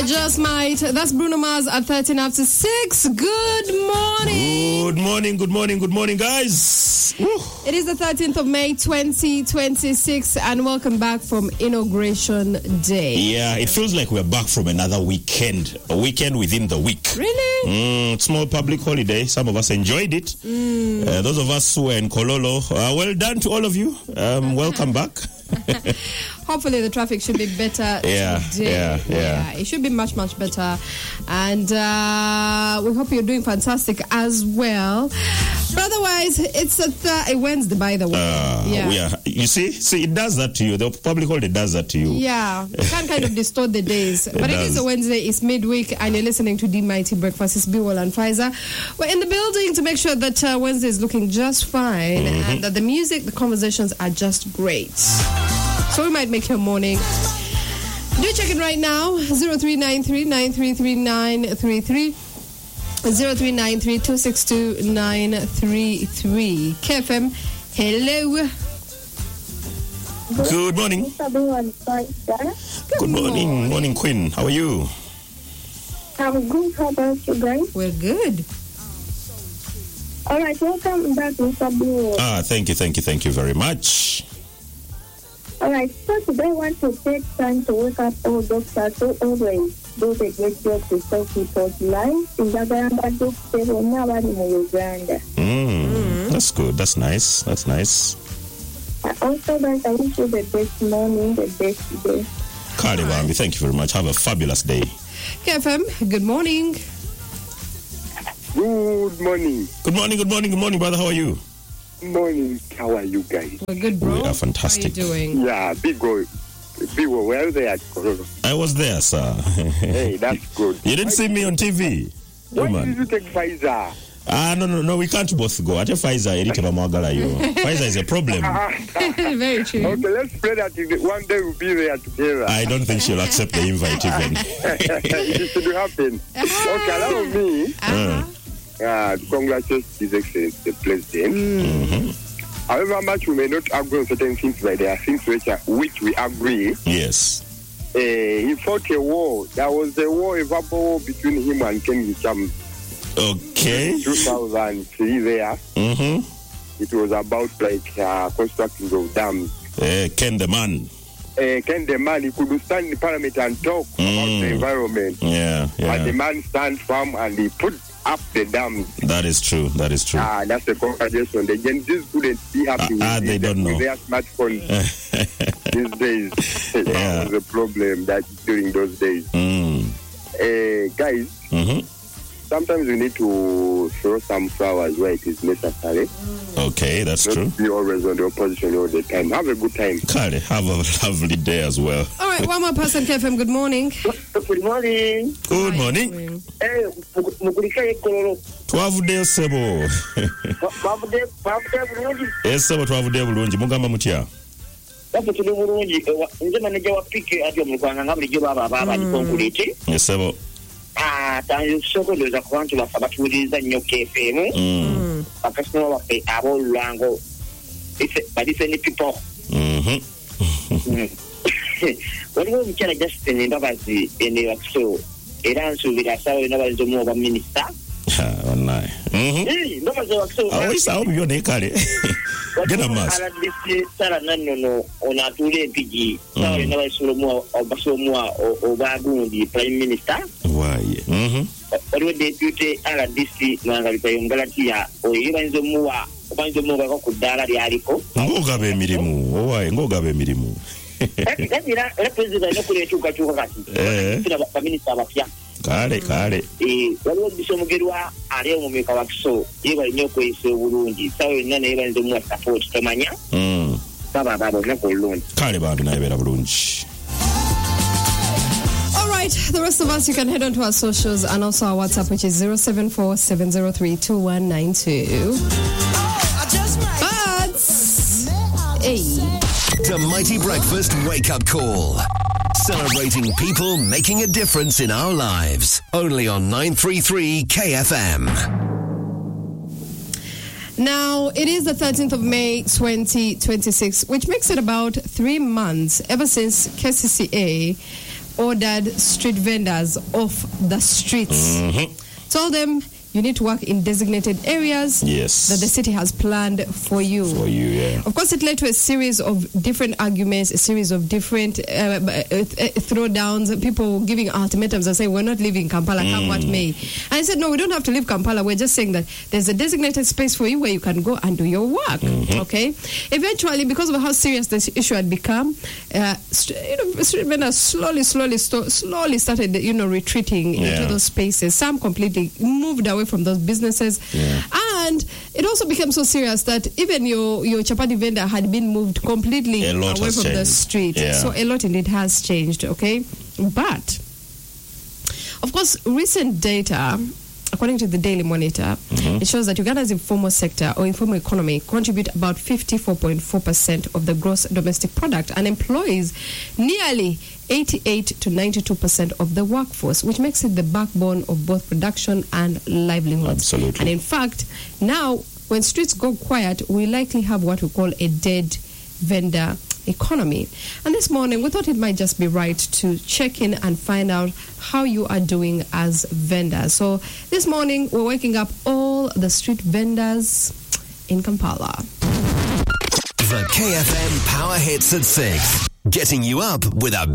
Just might. That's Bruno Mars at 13 after 6. Good morning. Good morning, guys. Woo. It is the 13th of May, 2026, and welcome back from Inauguration Day. Yeah, it feels like we're back from another weekend, a weekend within the week. Really? Small public holiday. Some of us enjoyed it. Those of us who were in Kololo, well done to all of you. Welcome back. Hopefully the traffic should be better today. Yeah, it should be much better. And we hope you're doing fantastic as well. But otherwise, it's a Wednesday, by the way. Yeah. You see, it does that to you. The public holiday does that to you. Yeah, it can kind of distort the days. But it is a Wednesday, it's midweek, and you're listening to The Mighty Breakfast. It's Biwal and Pfizer. We're in the building to make sure that Wednesday is looking just fine and that the music, the conversations are just great. So we might make your morning. Do check it right now. 0393-933-933. 0393-262-933. KFM, hello. Good morning. Good morning. Morning, Queen. How are you? I'm good. How about you guys? We're good. All right, welcome back, Mr. Blue. Thank you very much. All right, so today I want to take time to wake up all doctors who always do the great job to save people's lives in the Uganda Doctor now in Uganda. That's good. That's nice. Also, guys, I wish you the best morning, the best day. Kale Bambi, thank you very much. Have a fabulous day. KFM, good morning. Good morning. Good morning, brother. How are you? Morning. How are you guys? We're good, bro. We are fantastic. How are you doing? Yeah, Bigo, where are they at Corona? I was there, sir. Hey, that's good. You didn't see me on TV. Why man. did you take Pfizer? No, we can't both go. At Pfizer, Pfizer is a problem. Very true. Okay, let's pray that one day we'll be there together. I don't think she'll accept the invite even. It should happen. Okay, allow me. To congratulate His Excellency the President. However much we may not agree on certain things, but there are things which we agree. Yes. He fought a war. There was a war, a verbal war between him and Ken Hicham. Okay. 2003 there. It was about constructing of dams. Ken the man. Ken the man, he could stand in the parliament and talk about the environment. Yeah. And the man stand firm and he put up the dams. That is true. That's a congratulation. The Gen Zs couldn't be happy they don't know. with their smartphones these days. That was a problem that during those days. Guys, sometimes we need to throw some flowers where it is necessary. Okay, that's not true. Be always on the opposition all the time. Have a good time. Kale, have a lovely day as well. All right, one more person, KFM. Good morning. Good morning. Good morning. Twavudde sebo. Sebo twavudde bulungi. Mugamba mutya? Tuli bulungi. Nze manager wa pike ati omukwana nga bulijjo baba konkuliti. Sebo. Tansokoleza ku bantu baffe batuwuliriza nnyo KFM. Bakasitoma baffe ab'olulango. Badifendi people. Waliwo omukyala Justin Mbabazi ene Wakiso era nsuubira asawo enabalinza omu oba minisita. Wallahi. Mbabazi Wakiso. Awo byonna kale. Gena maaso. RDC Sara Nannono ono atuula empigi sawa enabalinza omu oba gundi prime minister. Waaye. Waliwo deputy RDC Mwangalika Ngalatiya oyo bayinza omuwa ku ddaala lyaliko. Ng'ogaba emirimu. Era president nokuleekyukakyuka kati baminisita abapya. Kale. Waliwo Bisi Omugerwa ali omumyuka wa Kiso ye balina okweyisa obulungi sawa yonna naye bayinza omuwa support tomanya. Baba olunaku olulungi. Kale bambi nayebeera bulungi. All right, the rest of us, you can head on to our socials and also our WhatsApp, which is 074-703-2192. But, hey. The Mighty Breakfast Wake-Up Call. Celebrating people making a difference in our lives. Only on 933 KFM. Now, it is the 13th of May, 2026, which makes it about 3 months ever since KCCA ordered street vendors off the streets. Told them you need to work in designated areas that the city has planned for you. Of course, it led to a series of different arguments, a series of different throwdowns, people giving ultimatums and saying, we're not leaving Kampala, come what may. And I said, no, we don't have to leave Kampala. We're just saying that there's a designated space for you where you can go and do your work. Okay? Eventually, because of how serious this issue had become, street vendors slowly started, retreating into those spaces. Some completely moved away from those businesses, and it also became so serious that even your chapati vendor had been moved completely away from the street. So a lot indeed has changed. Okay, but of course, recent data, according to the Daily Monitor, it shows that Uganda's informal sector or informal economy contribute about 54.4% of the gross domestic product and employs nearly 88 to 92% of the workforce, which makes it the backbone of both production and livelihoods. Absolutely. And in fact, now when streets go quiet, we likely have what we call a dead vendor economy. And this morning, we thought it might just be right to check in and find out how you are doing as vendors. So this morning, we're waking up all the street vendors in Kampala. The KFM Power Hits at 6. Getting you up with a